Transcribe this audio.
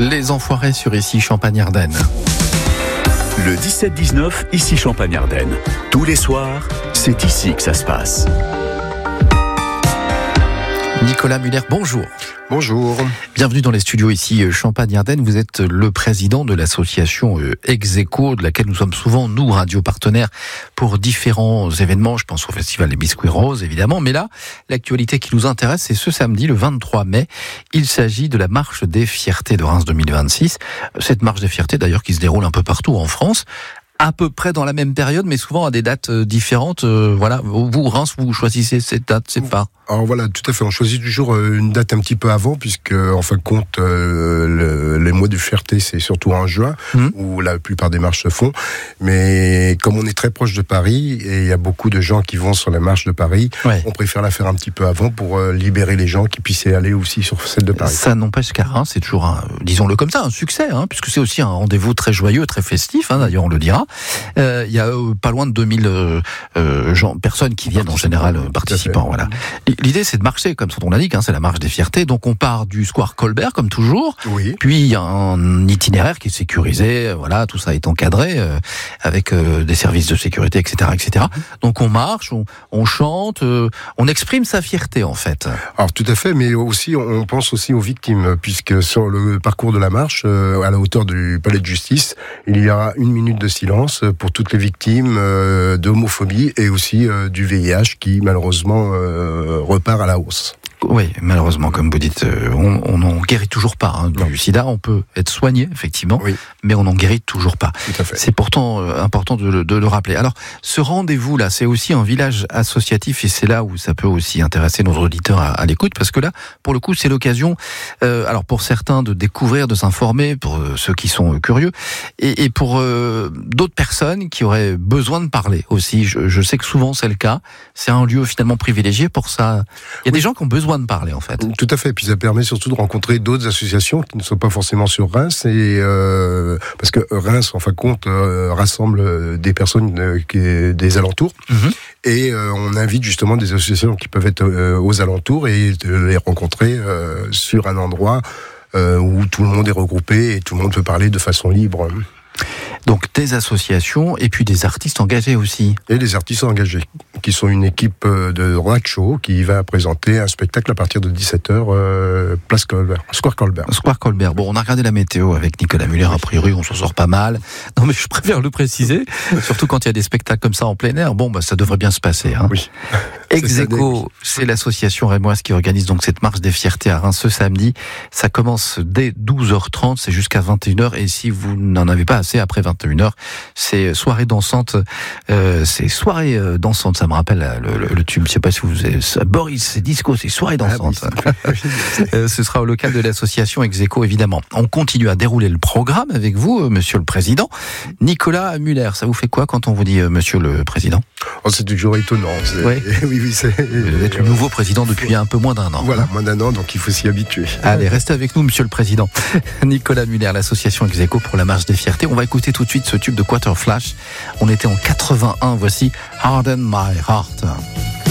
Les Enfoirés sur Ici Champagne-Ardenne. Le 17-19, Ici Champagne-Ardenne. Tous les soirs, c'est ici que ça se passe. Nicolas Muller, bonjour. Bonjour. Bienvenue dans les studios ici Champagne-Ardenne. Vous êtes le président de l'association Ex-Aequo, de laquelle nous sommes souvent, nous, radio partenaires, pour différents événements. Je pense au festival des Biscuits Roses, évidemment. Mais là, l'actualité qui nous intéresse, c'est ce samedi, le 23 mai. Il s'agit de la Marche des Fiertés de Reims 2026. Cette Marche des Fiertés, d'ailleurs, qui se déroule un peu partout en France. À peu près dans la même période, mais souvent à des dates différentes. Voilà, vous, Reims, vous choisissez cette date, c'est pas. Alors voilà, tout à fait. On choisit toujours une date un petit peu avant, puisque en fin de compte, les mois de fierté, c'est surtout en juin, où la plupart des marches se font. Mais comme on est très proche de Paris, et il y a beaucoup de gens qui vont sur la marche de Paris, on préfère la faire un petit peu avant pour libérer les gens qui puissent aller aussi sur celle de Paris. Ça n'empêche qu'à Reims, c'est toujours, disons-le comme ça, un succès, puisque c'est aussi un rendez-vous très joyeux, très festif, d'ailleurs on le dira. Il y a pas loin de 2000 personnes qui viennent en général participants. Voilà. L'idée, c'est de marcher, comme son nom l'indique, c'est la marche des fiertés. Donc on part du square Colbert, comme toujours. Oui. Puis il y a un itinéraire qui est sécurisé. Voilà, tout ça est encadré avec des services de sécurité, etc., etc. Donc on marche, on chante, on exprime sa fierté en fait. Alors tout à fait, mais aussi on pense aussi aux victimes, puisque sur le parcours de la marche, à la hauteur du palais de justice, il y aura 1 minute de silence pour toutes les victimes d'homophobie et aussi du VIH qui malheureusement repart à la hausse. Oui, malheureusement, comme vous dites, on n'en guérit toujours pas du sida. On peut être soigné, effectivement, mais on n'en guérit toujours pas. Tout à fait. C'est pourtant important de le rappeler. Alors, ce rendez-vous-là, c'est aussi un village associatif et c'est là où ça peut aussi intéresser nos auditeurs à l'écoute, parce que là, pour le coup, c'est l'occasion, alors pour certains, de découvrir, de s'informer, pour ceux qui sont curieux, et pour d'autres personnes qui auraient besoin de parler aussi. Je sais que souvent, c'est le cas. C'est un lieu finalement privilégié pour ça. Il y a des gens qui ont besoin de parler en fait. Tout à fait, et puis ça permet surtout de rencontrer d'autres associations qui ne sont pas forcément sur Reims, et parce que Reims en fin de compte rassemble des personnes des alentours, et on invite justement des associations qui peuvent être aux alentours et de les rencontrer sur un endroit où tout le monde est regroupé et tout le monde peut parler de façon libre. Donc des associations et puis des artistes engagés aussi. Et des artistes engagés, qui sont une équipe de rock show qui va présenter un spectacle à partir de 17h, place Colbert, Square Colbert. Square Colbert. Bon, on a regardé la météo avec Nicolas Muller, a priori on s'en sort pas mal. Non mais je préfère le préciser, surtout quand il y a des spectacles comme ça en plein air. Bon, ça devrait bien se passer. Oui. Ex-Aequo, c'est l'association rémoise qui organise donc cette marche des fiertés à Reims ce samedi. Ça commence dès 12h30, c'est jusqu'à 21h, et si vous n'en avez pas assez après 21h, c'est soirée dansante. C'est soirée dansante, ça me rappelle le tube. Je sais pas si vous avez... Boris, c'est disco, c'est soirée dansante. Ce sera au local de l'association Ex-Aequo, évidemment. On continue à dérouler le programme avec vous, monsieur le président. Nicolas Muller, ça vous fait quoi quand on vous dit monsieur le président? C'est toujours étonnant. Oui, vous êtes le nouveau président depuis un peu moins d'1 an. Voilà, moins d'1 an, donc il faut s'y habituer. Allez, restez avec nous, monsieur le président. Nicolas Muller, l'association Ex-Aequo pour la marche des fiertés. On va écouter tout de suite ce tube de Quarter Flash. On était en 81, voici Harden My Heart.